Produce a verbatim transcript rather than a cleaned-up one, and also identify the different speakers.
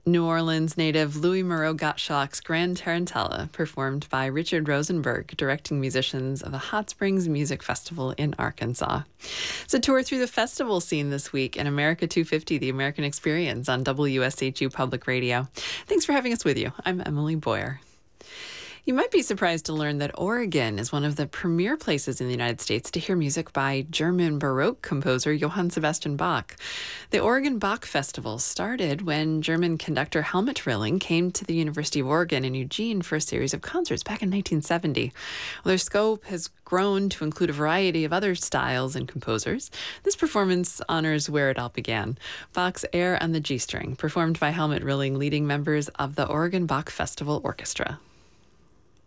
Speaker 1: New Orleans native Louis Moreau Gottschalk's Grand Tarantella, performed by Richard Rosenberg, directing musicians of the Hot Springs Music Festival in Arkansas. It's a tour through the festival scene this week in America two fifty, the American Experience on W S H U Public Radio. Thanks for having us with you. I'm Emily Boyer. You might be surprised to learn that Oregon is one of the premier places in the United States to hear music by German Baroque composer Johann Sebastian Bach. The Oregon Bach Festival started when German conductor Helmut Rilling came to the University of Oregon in Eugene for a series of concerts back in nineteen seventy. Well, their scope has grown to include a variety of other styles and composers. This performance honors where it all began, Bach's Air on the G-string, performed by Helmut Rilling, leading members of the Oregon Bach Festival Orchestra.